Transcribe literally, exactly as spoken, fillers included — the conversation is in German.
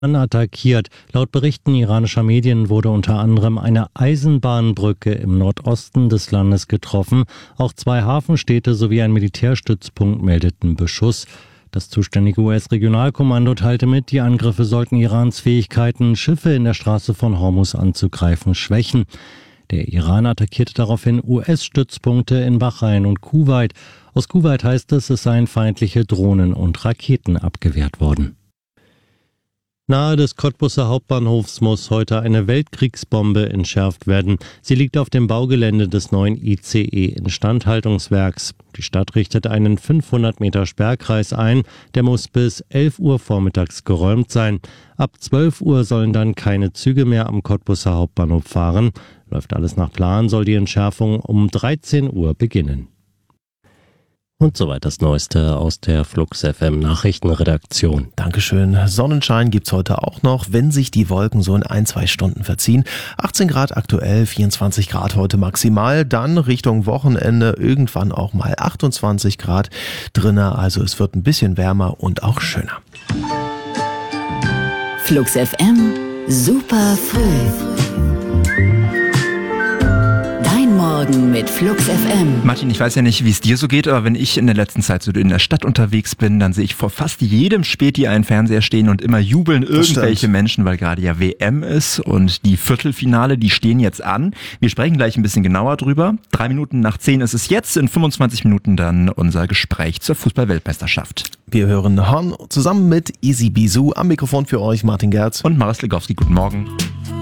attackiert. Laut Berichten iranischer Medien wurde unter anderem eine Eisenbahnbrücke im Nordosten des Landes getroffen. Auch zwei Hafenstädte sowie ein Militärstützpunkt meldeten Beschuss. Das zuständige U S-Regionalkommando teilte mit, die Angriffe sollten Irans Fähigkeiten, Schiffe in der Straße von Hormuz anzugreifen, schwächen. Der Iran attackierte daraufhin U S-Stützpunkte in Bahrain und Kuwait. Aus Kuwait heißt es, es seien feindliche Drohnen und Raketen abgewehrt worden. Nahe des Cottbuser Hauptbahnhofs muss heute eine Weltkriegsbombe entschärft werden. Sie liegt auf dem Baugelände des neuen I C E-Instandhaltungswerks. Die Stadt richtet einen fünfhundert Meter Sperrkreis ein. Der muss bis elf Uhr vormittags geräumt sein. Ab zwölf Uhr sollen dann keine Züge mehr am Cottbuser Hauptbahnhof fahren. Läuft alles nach Plan, soll die Entschärfung um dreizehn Uhr beginnen. Und soweit das Neueste aus der Flux F M Nachrichtenredaktion. Dankeschön. Sonnenschein gibt's heute auch noch, wenn sich die Wolken so in ein, zwei Stunden verziehen. achtzehn Grad aktuell, vierundzwanzig Grad heute maximal. Dann Richtung Wochenende irgendwann auch mal achtundzwanzig Grad drinne. Also es wird ein bisschen wärmer und auch schöner. Flux F M, super früh. Morgen mit Flux F M. Martin, ich weiß ja nicht, wie es dir so geht, aber wenn ich in der letzten Zeit so in der Stadt unterwegs bin, dann sehe ich vor fast jedem Späti einen Fernseher stehen und immer jubeln irgendwelche Menschen, weil gerade ja W M ist und die Viertelfinale, die stehen jetzt an. Wir sprechen gleich ein bisschen genauer drüber. Drei Minuten nach zehn ist es jetzt, in fünfundzwanzig Minuten dann unser Gespräch zur Fußball-Weltmeisterschaft. Wir hören Horn zusammen mit Easy Bisou. Am Mikrofon für euch Martin Gerz und Maris Legowski. Guten Morgen.